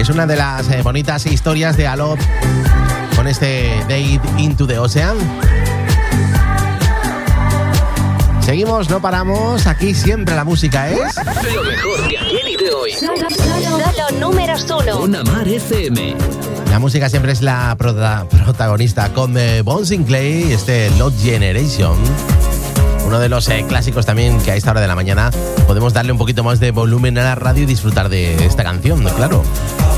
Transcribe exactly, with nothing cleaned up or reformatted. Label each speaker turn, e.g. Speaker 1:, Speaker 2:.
Speaker 1: Es una de las eh, bonitas historias de Alok con este Date into the Ocean. Seguimos, no paramos. Aquí siempre la música es
Speaker 2: lo mejor de ayer y de hoy.
Speaker 3: Solo, solo, solo números uno.
Speaker 2: Una Mar F M.
Speaker 1: La música siempre es la prota- protagonista con eh, Bon Sinclair, este Love Generation. Uno de los eh, clásicos también que a esta hora de la mañana podemos darle un poquito más de volumen a la radio y disfrutar de esta canción, claro.